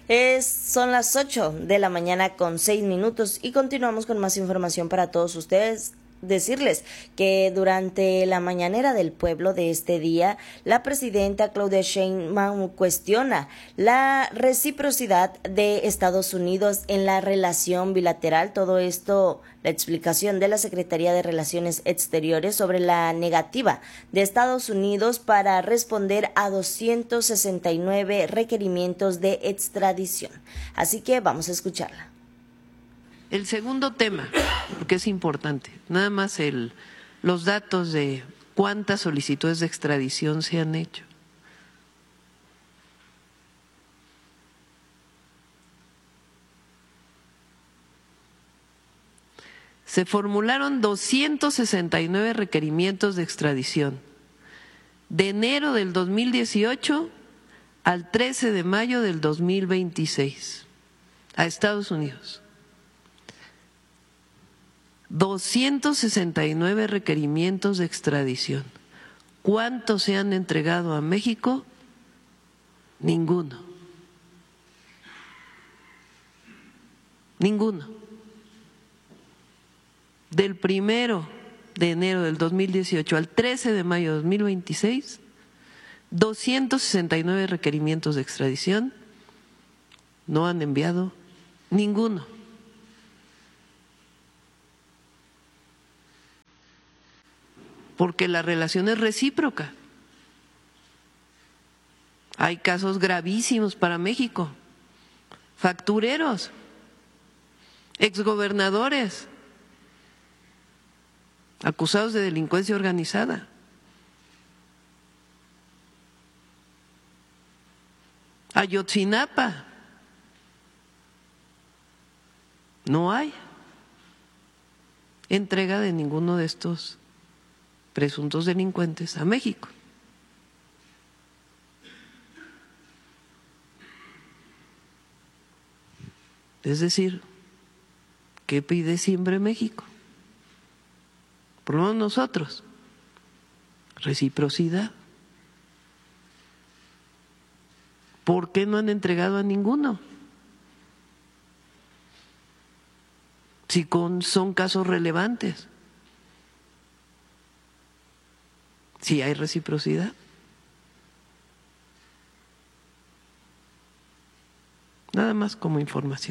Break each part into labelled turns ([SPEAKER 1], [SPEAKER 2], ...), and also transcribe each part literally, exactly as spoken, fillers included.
[SPEAKER 1] Es, son las ocho de la mañana con seis minutos y continuamos con más información para todos ustedes. Decirles que durante la mañanera del pueblo de este día, la presidenta Claudia Sheinbaum cuestiona la reciprocidad de Estados Unidos en la relación bilateral. Todo esto, la explicación de la Secretaría de Relaciones Exteriores sobre la negativa de Estados Unidos para responder a doscientos sesenta y nueve requerimientos de extradición. Así que vamos a escucharla.
[SPEAKER 2] El segundo tema, porque es importante, nada más el, los datos de cuántas solicitudes de extradición se han hecho. Se formularon doscientos sesenta y nueve requerimientos de extradición de enero del dos mil dieciocho al trece de mayo del dos mil veintiséis a Estados Unidos. doscientos sesenta y nueve requerimientos de extradición. ¿Cuántos se han entregado a México? Ninguno. Ninguno. Del primero de enero del dos mil dieciocho al trece de mayo de dos mil veintiséis, doscientos sesenta y nueve requerimientos de extradición, no han enviado ninguno. Porque la relación es recíproca. Hay casos gravísimos para México, factureros, exgobernadores, acusados de delincuencia organizada. Ayotzinapa, no hay entrega de ninguno de estos presuntos delincuentes a México. Es decir, ¿qué pide siempre México? Por lo menos nosotros, reciprocidad. ¿Por qué no han entregado a ninguno? Si con, son casos relevantes. Si hay reciprocidad. Nada más como información.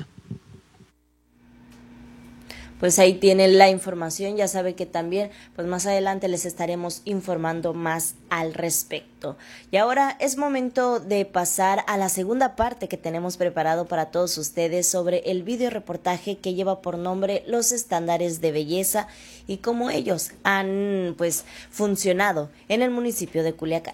[SPEAKER 1] Pues ahí tienen la información, ya sabe que también pues más adelante les estaremos informando más al respecto. Y ahora es momento de pasar a la segunda parte que tenemos preparado para todos ustedes sobre el video reportaje que lleva por nombre Los estándares de belleza y cómo ellos han pues funcionado en el municipio de Culiacán.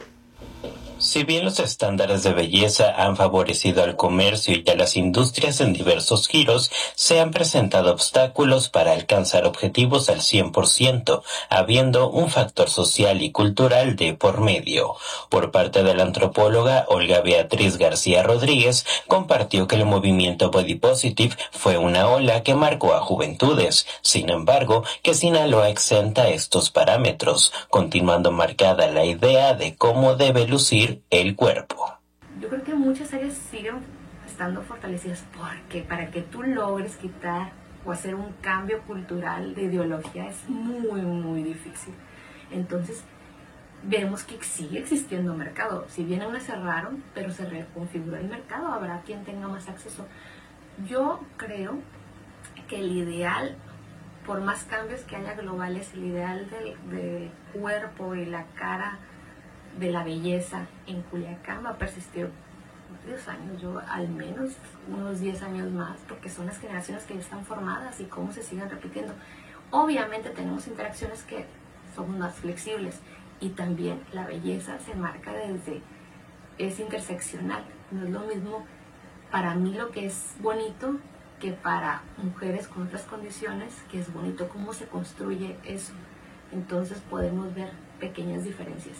[SPEAKER 3] Si bien los estándares de belleza han favorecido al comercio y a las industrias en diversos giros, se han presentado obstáculos para alcanzar objetivos al cien por ciento, habiendo un factor social y cultural de por medio. Por parte de la antropóloga Olga Beatriz García Rodríguez, compartió que el movimiento Body Positive fue una ola que marcó a juventudes, sin embargo, que Sinaloa exenta estos parámetros, continuando marcada la idea de cómo debe lucir el cuerpo.
[SPEAKER 4] Yo creo que muchas áreas siguen estando fortalecidas porque para que tú logres quitar o hacer un cambio cultural de ideología es muy, muy difícil. Entonces, vemos que sigue existiendo mercado. Si bien aún cerraron, pero se reconfiguró el mercado, habrá quien tenga más acceso. Yo creo que el ideal, por más cambios que haya globales, el ideal del, del cuerpo y la cara de la belleza en Culiacán va a persistir varios años, yo al menos unos diez años más, porque son las generaciones que ya están formadas y cómo se siguen repitiendo. Obviamente tenemos interacciones que son más flexibles y también la belleza se marca desde, es interseccional, no es lo mismo para mí lo que es bonito que para mujeres con otras condiciones, que es bonito cómo se construye eso. Entonces podemos ver pequeñas diferencias.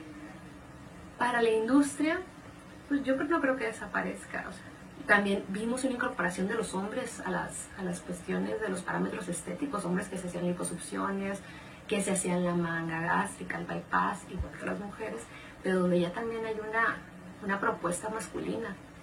[SPEAKER 4] Para la industria, pues yo no creo que desaparezca. O sea, también vimos una incorporación de los hombres a las, a las cuestiones de los parámetros estéticos, hombres que se hacían liposucciones, que se hacían la manga gástrica, el bypass, igual que las mujeres, pero donde ya también hay una, una propuesta masculina.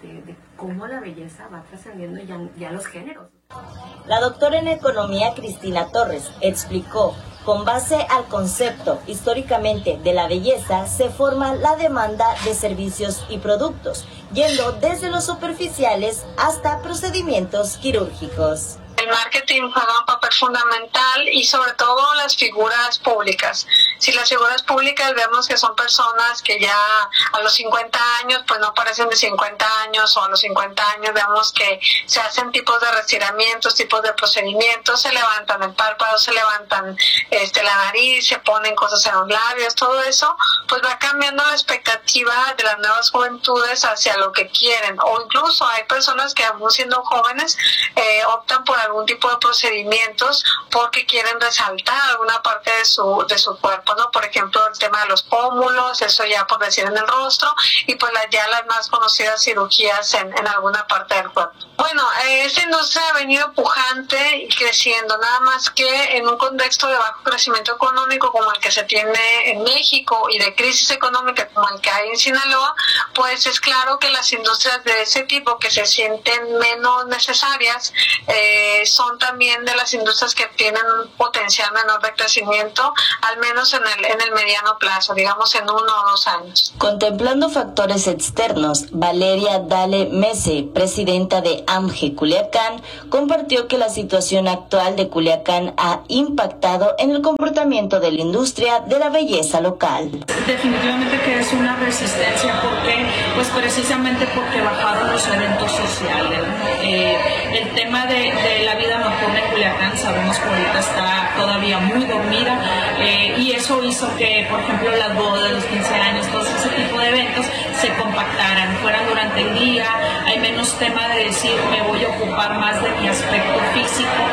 [SPEAKER 4] de, de cómo la belleza va trascendiendo ya, ya los géneros.
[SPEAKER 1] La doctora en economía Cristina Torres explicó, con base al concepto históricamente de la belleza, se forma la demanda de servicios y productos, yendo desde los superficiales hasta procedimientos quirúrgicos.
[SPEAKER 5] El marketing juega un papel fundamental y sobre todo las figuras públicas. Si las figuras públicas vemos que son personas que ya a los cincuenta años pues no parecen de cincuenta años, o a los cincuenta años vemos que se hacen tipos de retiramientos, tipos de procedimientos, se levantan el párpado, se levantan este, la nariz, se ponen cosas en los labios, todo eso pues va cambiando la expectativa de las nuevas juventudes hacia lo que quieren, o incluso hay personas que aún siendo jóvenes eh, optan por algún tipo de procedimientos porque quieren resaltar alguna parte de su de su cuerpo, ¿no? Por ejemplo, el tema de los pómulos, eso ya por decir en el rostro, y pues la, ya las más conocidas cirugías en, en alguna parte del cuerpo. Bueno, eh, esta industria ha venido pujante y creciendo, nada más que en un contexto de bajo crecimiento económico como el que se tiene en México y de crisis económica como el que hay en Sinaloa, pues es claro que las industrias de ese tipo que se sienten menos necesarias, eh, son también de las industrias que tienen un potencial menor de crecimiento, al menos en el, en el mediano plazo, digamos en uno o dos años.
[SPEAKER 1] Contemplando factores externos, Valeria Dale Mese, presidenta de A M G E Culiacán, compartió que la situación actual de Culiacán ha impactado en el comportamiento de la industria de la belleza local.
[SPEAKER 6] Definitivamente que es una resistencia, porque pues precisamente porque bajaron los eventos sociales. Eh, el tema de, de la vida nocturna en Culiacán sabemos que ahorita está todavía muy dormida, eh, y eso hizo que, por ejemplo, las bodas, los quince años, todo ese tipo de eventos se compactaran, fueran durante el día. Hay menos tema de decir me voy a ocupar más de mi aspecto físico,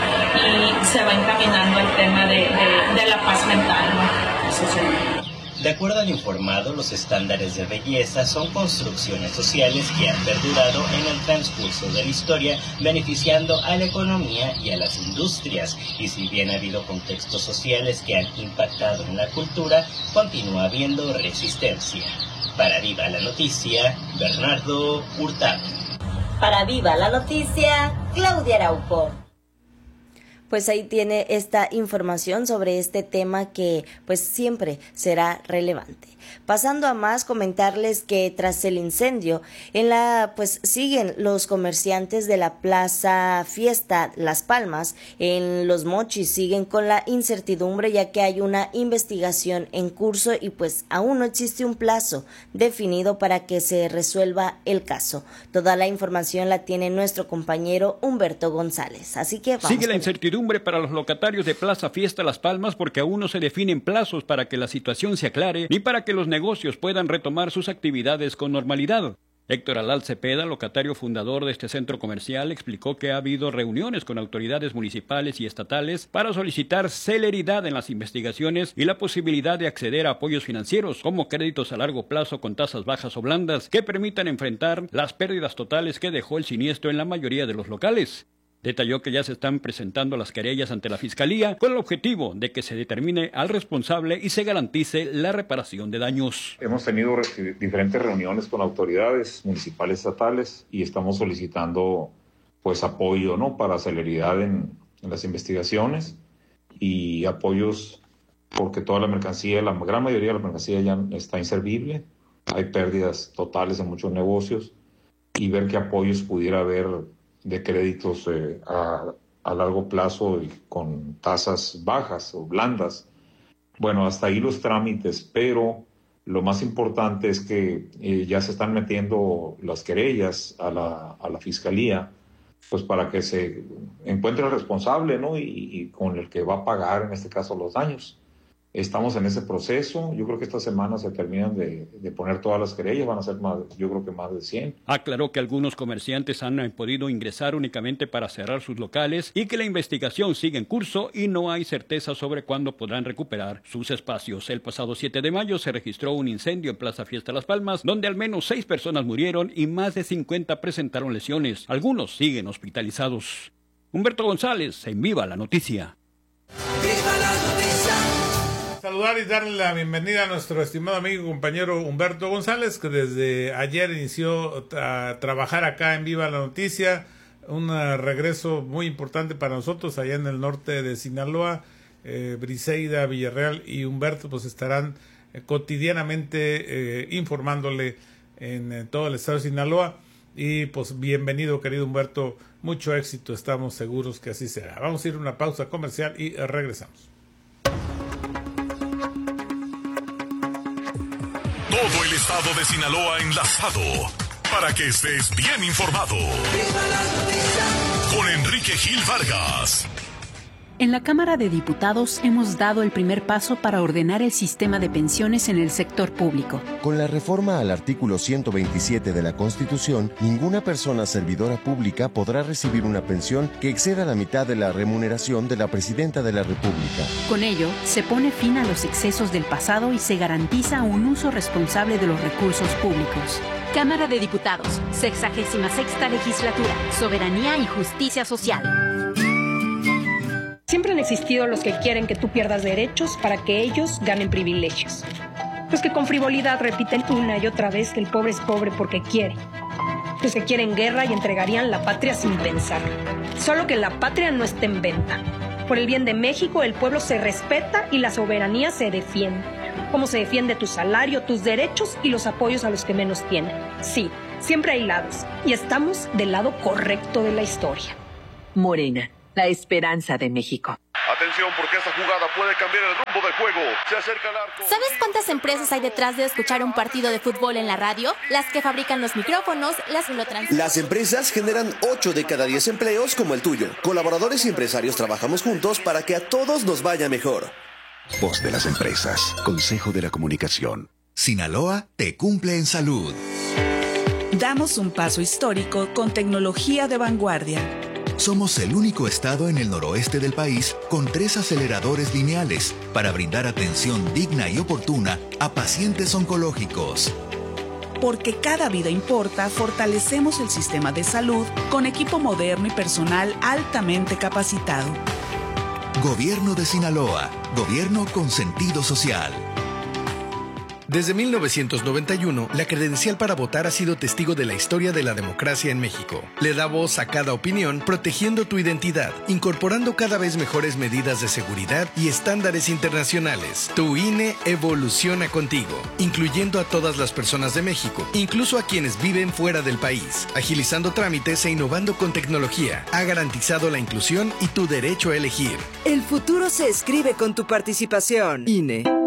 [SPEAKER 6] y se va encaminando al tema de, de, de la paz mental, ¿no? Eso sí.
[SPEAKER 3] De acuerdo al informado, los estándares de belleza son construcciones sociales que han perdurado en el transcurso de la historia, beneficiando a la economía y a las industrias. Y si bien ha habido contextos sociales que han impactado en la cultura, continúa habiendo resistencia. Para Viva la Noticia, Bernardo Hurtado.
[SPEAKER 1] Para Viva la Noticia, Claudia Araujo. Pues ahí tiene esta información sobre este tema que pues siempre será relevante. Pasando a más, comentarles que tras el incendio, en la pues siguen los comerciantes de la Plaza Fiesta Las Palmas en Los Mochis, siguen con la incertidumbre ya que hay una investigación en curso y pues aún no existe un plazo definido para que se resuelva el caso. Toda la información la tiene nuestro compañero Humberto González, así que vamos.
[SPEAKER 7] Sigue la incertidumbre para los locatarios de Plaza Fiesta Las Palmas porque aún no se definen plazos para que la situación se aclare ni para que los negocios puedan retomar sus actividades con normalidad. Héctor Alal Cepeda, locatario fundador de este centro comercial, explicó que ha habido reuniones con autoridades municipales y estatales para solicitar celeridad en las investigaciones y la posibilidad de acceder a apoyos financieros como créditos a largo plazo con tasas bajas o blandas que permitan enfrentar las pérdidas totales que dejó el siniestro en la mayoría de los locales. Detalló que ya se están presentando las querellas ante la Fiscalía con el objetivo de que se determine al responsable y se garantice la reparación de daños.
[SPEAKER 8] Hemos tenido diferentes reuniones con autoridades municipales, estatales, y estamos solicitando pues apoyo, ¿no?, para celeridad en, en las investigaciones y apoyos porque toda la mercancía, la gran mayoría de la mercancía ya está inservible, hay pérdidas totales en muchos negocios, y ver qué apoyos pudiera haber de créditos eh, a, a largo plazo y con tasas bajas o blandas. Bueno, hasta ahí los trámites, pero lo más importante es que eh, ya se están metiendo las querellas a la, a la Fiscalía, pues para que se encuentre el responsable, ¿no?, y, y con el que va a pagar, en este caso, los daños. Estamos en ese proceso. Yo creo que esta semana se terminan de, de poner todas las querellas, van a ser más, yo creo que más de cien.
[SPEAKER 7] Aclaró que algunos comerciantes han podido ingresar únicamente para cerrar sus locales y que la investigación sigue en curso y no hay certeza sobre cuándo podrán recuperar sus espacios. El pasado siete de mayo se registró un incendio en Plaza Fiesta Las Palmas, donde al menos seis personas murieron y más de cincuenta presentaron lesiones. Algunos siguen hospitalizados. Humberto González, en Viva la Noticia.
[SPEAKER 9] ¡Viva la Noticia! saludar y darle la bienvenida a nuestro estimado amigo y compañero Humberto González, que desde ayer inició a trabajar acá en Viva la Noticia, un regreso muy importante para nosotros allá en el norte de Sinaloa. eh, Briseida Villarreal y Humberto pues estarán eh, cotidianamente eh, informándole en, en todo el estado de Sinaloa, y pues bienvenido, querido Humberto, mucho éxito, estamos seguros que así será. Vamos a ir a una pausa comercial y eh, regresamos.
[SPEAKER 10] Todo el estado de Sinaloa enlazado para que estés bien informado. Con Enrique Gil Vargas.
[SPEAKER 11] En la Cámara de Diputados hemos dado el primer paso para ordenar el sistema de pensiones en el sector público.
[SPEAKER 12] Con la reforma al artículo ciento veintisiete de la Constitución, ninguna persona servidora pública podrá recibir una pensión que exceda la mitad de la remuneración de la Presidenta de la República.
[SPEAKER 11] Con ello, se pone fin a los excesos del pasado y se garantiza un uso responsable de los recursos públicos.
[SPEAKER 13] Cámara de Diputados, sexagésima sexta legislatura, soberanía y justicia social.
[SPEAKER 14] Siempre han existido los que quieren que tú pierdas derechos para que ellos ganen privilegios. Los que con frivolidad repiten una y otra vez que el pobre es pobre porque quiere. Los que quieren guerra y entregarían la patria sin pensar. Solo que la patria no está en venta. Por el bien de México, el pueblo se respeta y la soberanía se defiende. Como se defiende tu salario, tus derechos y los apoyos a los que menos tienen. Sí, siempre hay lados. Y estamos del lado correcto de la historia.
[SPEAKER 15] Morena, la esperanza de México.
[SPEAKER 16] Atención, porque esta jugada puede cambiar el rumbo del juego. Se acerca el arco.
[SPEAKER 17] ¿Sabes cuántas empresas hay detrás de escuchar un partido de fútbol en la radio? Las que fabrican los micrófonos, las que lo transmiten.
[SPEAKER 18] Las empresas generan ocho de cada diez empleos como el tuyo. Colaboradores y empresarios trabajamos juntos para que a todos nos vaya mejor.
[SPEAKER 19] Voz de las empresas. Consejo de la Comunicación. Sinaloa te cumple en salud.
[SPEAKER 20] Damos un paso histórico con tecnología de vanguardia.
[SPEAKER 19] Somos el único estado en el noroeste del país con tres aceleradores lineales para brindar atención digna y oportuna a pacientes oncológicos.
[SPEAKER 20] Porque cada vida importa, fortalecemos el sistema de salud con equipo moderno y personal altamente capacitado.
[SPEAKER 19] Gobierno de Sinaloa. Gobierno con sentido social.
[SPEAKER 21] Desde mil novecientos noventa y uno, la credencial para votar ha sido testigo de la historia de la democracia en México. Le da voz a cada opinión, protegiendo tu identidad, incorporando cada vez mejores medidas de seguridad y estándares internacionales. Tu I N E evoluciona contigo, incluyendo a todas las personas de México, incluso a quienes viven fuera del país, agilizando trámites e innovando con tecnología. Ha garantizado la inclusión y tu derecho a elegir.
[SPEAKER 22] El futuro se escribe con tu participación. I N E.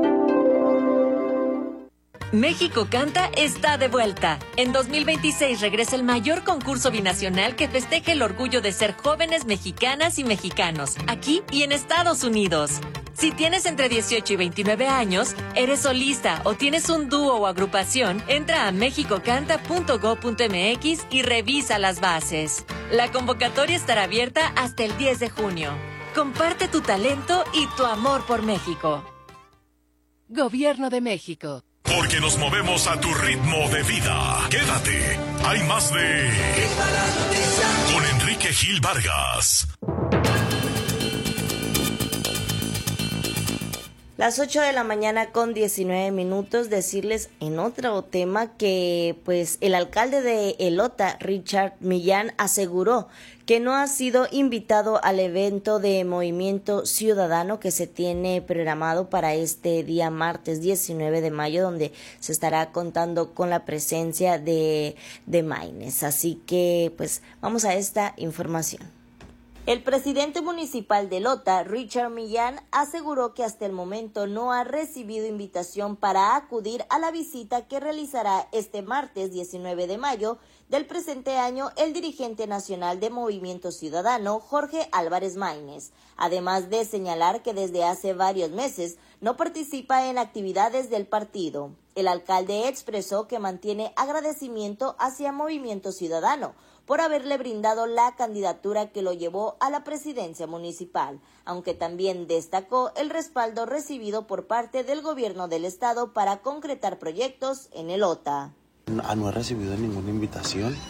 [SPEAKER 23] México Canta está de vuelta. En dos mil veintiséis regresa el mayor concurso binacional que festeja el orgullo de ser jóvenes mexicanas y mexicanos, aquí y en Estados Unidos. Si tienes entre dieciocho y veintinueve años, eres solista o tienes un dúo o agrupación, entra a mexico canta punto gob punto eme equis y revisa las bases. La convocatoria estará abierta hasta el diez de junio. Comparte tu talento y tu amor por México.
[SPEAKER 24] Gobierno de México.
[SPEAKER 10] Porque nos movemos a tu ritmo de vida. Quédate. Hay más de... Con Enrique Gil Vargas.
[SPEAKER 1] Las ocho de la mañana con diecinueve minutos, decirles en otro tema que pues el alcalde de Elota, Richard Millán, aseguró que no ha sido invitado al evento de Movimiento Ciudadano que se tiene programado para este día martes diecinueve de mayo, donde se estará contando con la presencia de, de Maynes. Así que pues vamos a esta información. El presidente municipal de Elota, Richard Millán, aseguró que hasta el momento no ha recibido invitación para acudir a la visita que realizará este martes diecinueve de mayo del presente año el dirigente nacional de Movimiento Ciudadano, Jorge Álvarez Maynes, además de señalar que desde hace varios meses no participa en actividades del partido. El alcalde expresó que mantiene agradecimiento hacia Movimiento Ciudadano por haberle brindado la candidatura que lo llevó a la presidencia municipal, aunque también destacó el respaldo recibido por parte del gobierno del estado para concretar proyectos en Elota.
[SPEAKER 25] No, no he recibido ninguna invitación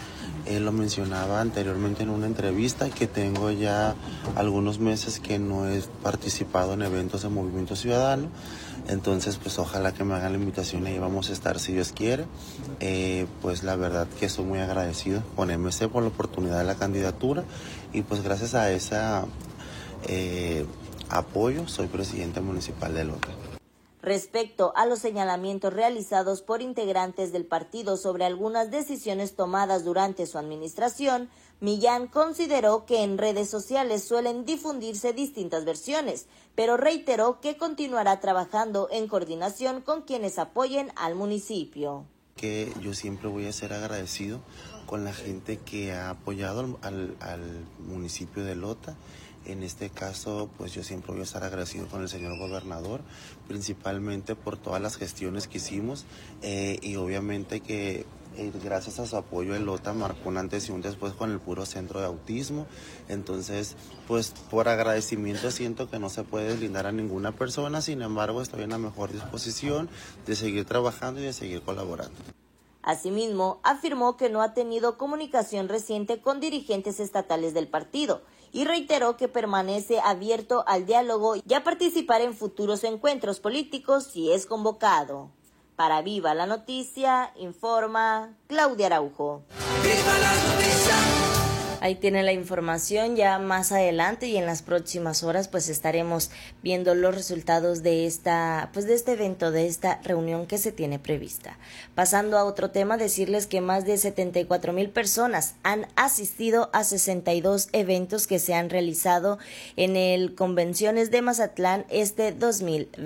[SPEAKER 2] Eh, lo mencionaba anteriormente en una entrevista que tengo ya algunos meses que no he participado en eventos de Movimiento Ciudadano. Entonces, pues ojalá que me hagan la invitación y ahí vamos a estar si Dios quiere. Eh, pues la verdad que estoy muy agradecido con M C por la oportunidad de la candidatura y pues gracias a ese eh, apoyo soy presidente municipal de Lota.
[SPEAKER 1] Respecto a los señalamientos realizados por integrantes del partido sobre algunas decisiones tomadas durante su administración, Millán consideró que en redes sociales suelen difundirse distintas versiones, pero reiteró que continuará trabajando en coordinación con quienes apoyen al municipio.
[SPEAKER 2] Que yo siempre voy a ser agradecido con la gente que ha apoyado al, al municipio de Lota. En este caso, pues yo siempre voy a estar agradecido con el señor gobernador, principalmente por todas las gestiones que hicimos eh, y obviamente que eh, gracias a su apoyo el Lota marcó un antes y un después con el puro centro de autismo. Entonces, pues por agradecimiento siento que no se puede deslindar a ninguna persona, sin embargo estoy en la mejor disposición de seguir trabajando y de seguir colaborando.
[SPEAKER 1] Asimismo, afirmó que no ha tenido comunicación reciente con dirigentes estatales del partido y reiteró que permanece abierto al diálogo y a participar en futuros encuentros políticos si es convocado. Para Viva la Noticia, informa Claudia Araujo. ¡Viva la noticia! Ahí tiene la información. Ya más adelante y en las próximas horas pues estaremos viendo los resultados de esta pues de este evento, de esta reunión que se tiene prevista. Pasando a otro tema, decirles que más de setenta y cuatro mil personas han asistido a sesenta y dos eventos que se han realizado en el Convenciones de Mazatlán este dos mil veinte.